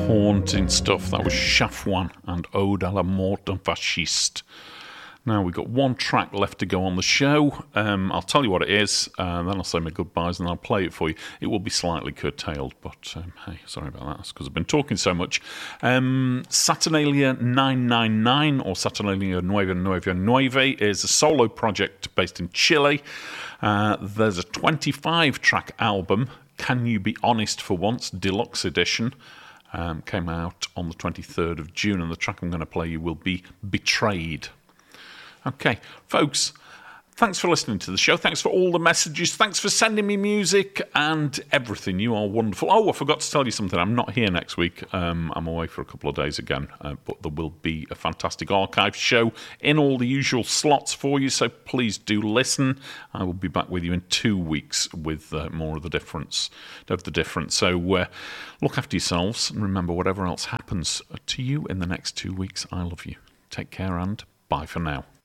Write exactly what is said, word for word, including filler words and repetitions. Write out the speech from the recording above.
haunting stuff. That was Chafouin and Ode à la mort d'un fasciste. Now we've got one track left to go on the show. Um, I'll tell you what it is, uh, then I'll say my goodbyes and I'll play it for you. It will be slightly curtailed, but um, hey, sorry about that. That's because I've been talking so much. Um, Saturnalia nine nine nine, or Saturnalia nueve nueve nueve, is a solo project based in Chile. Uh, there's a twenty-five track album, Can You Be Honest for Once, Deluxe Edition. Um, came out on the twenty-third of June, and the track I'm going to play you will be Betrayed. Okay, folks, thanks for listening to the show. Thanks for all the messages. Thanks for sending me music and everything. You are wonderful. Oh, I forgot to tell you something. I'm not here next week. Um, I'm away for a couple of days again, uh, but there will be a fantastic archive show in all the usual slots for you, so please do listen. I will be back with you in two weeks with uh, more of the difference. Of the difference. So uh, look after yourselves, and remember, whatever else happens to you in the next two weeks, I love you. Take care and bye for now.